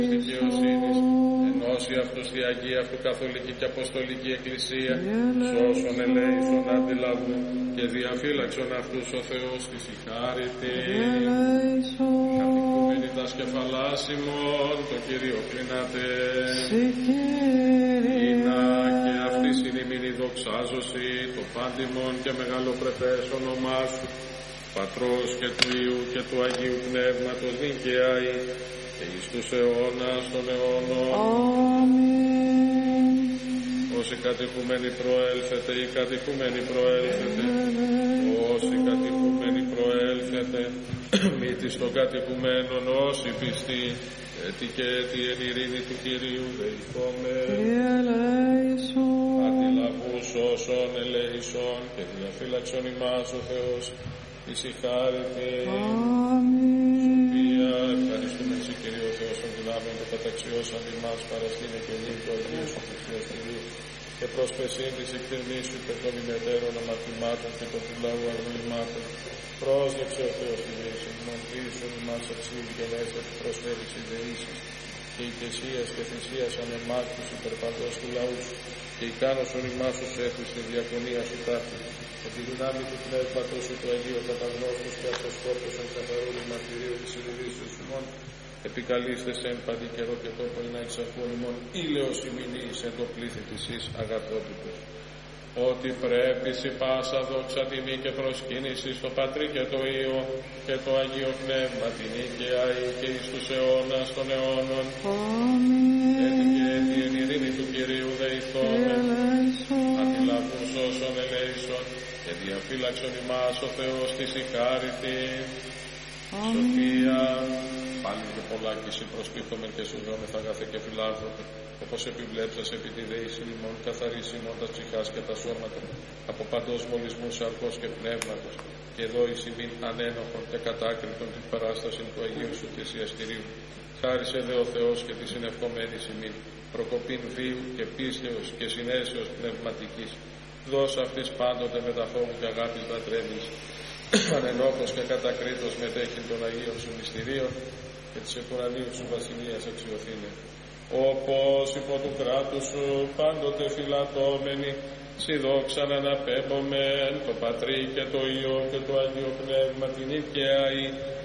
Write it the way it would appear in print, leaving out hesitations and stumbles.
δικαιοσύνης, ενώσει αυτούς τη Αγία αυτού Καθολική και Αποστολική Εκκλησία, σώσον ελέησον αντιλαβού και διαφύλαξον αυτούς ο Θεός της η χάρητη. Κατοικούμενοι τα σκεφαλάς ημών, το Κύριο κλείνατε. Ήνα και αυτής είναι η μήνυ δοξάζωση, το πάντιμον και μεγαλοπρεπές όνομά σου, Πατρός και του Υιού και του Αγίου Πνεύματος δικαιάει και εις τους αιώνας των αιώνων. Αμήν. Όσοι κατοικούμενοι προέλθετε, οι κατοικούμενοι προέλθετε, όσοι κατοικούμενοι προέλθετε, μήτης των κατοικουμένων, όσοι πιστοί, έτη και έτη εν ειρήνη του Κυρίου δεηθώμε. Αντιλαβούς όσων ελέησον και διαφύλαξον ημάς ο Θεός, εις η χάρητη. Σοφία, ευχαριστούμε σε Κύριο Θεός των δυνάμεων που καταξιώσαν ημάς παραστήνε και νύχη του Αγίου σου Χριστίας Κυρίου και προσπεσήν της εκτιμής σου και των ημετέρων αμαρτημάτων και των του λαού αγνοημάτων. Πρόσδεξε ο Θεός τη δέηση, μοντήσουν ημάς αξίου και μέσα που προσφέρει ιδεήσεις και ηκεσίας και θυσίας ανεμάκτους υπερπαντός του λαού σου και ικάνωσον ημάς τους έχους στη διακονία σου τάφη. Με τη δυνάμει του Πνεύματος σου του Αγίου καταγνώστους και αυτοσκόπτωσον καθαρού μαρτυρίου της συνειδήσεως σου μόνο, επικαλείστε σε εν παντή καιρό και τόπο να εξακούν ημών ήλαιος ημινής εν το πλήθη της εις αγαθότητος. Ότι πρέπει σε πάσα δόξα τιμή και προσκύνηση στο Πατρί και το Υιό και το Αγίο Πνεύμα την νίκαια και εις τους αιώνας των αιώνων. Έτσι και έτη εν ειρήνη του Κυρίου δεηθώμε. Αντιλαβούς όσων ελέησον και διαφύλαξον ημάς ο Θεός της η χάρητη. Σοφία, πάλι και πολλά και εσύ προσπίθομεν και σου δρόμεθα αγαθέ και φιλάνθρωπε, όπως επιβλέψας επί τη δεήση ημών καθαρής ημών τα ψυχάς και τα σώματα, από παντός μολυσμού σαρκός και πνεύματος, και εδώ εις ημίν ανένοχον και κατάκριτον την παράσταση του Αγίου σου Θυσίας Κυρίου. Χάρισε δε ο Θεός και τη συνευκομένης ημίν, προκοπήν βίου και πίστεως και συνέσεως πνευματικής. Δώσε αυτής πάντοτε με τα φόβου και αγάπης λατρεύεις, ανενόχος και κατακρίτως μετέχει των Αγίων σου μυστηρίων και της εκουρανίου σου βασιλείας αξιοθήνε. Όπως υπό του κράτους σου πάντοτε φυλατώμενοι, σοι δόξαν αναπέμπομεν το Πατρί και το Υιό και το Αγίο Πνεύμα την νίκαια